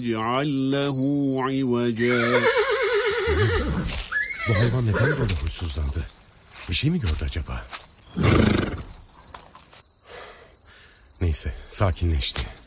اجعل له عوجا. Bu hayvan neden böyle huysuzlandı? Bir şey mi gördü acaba? Neyse, sakinleşti.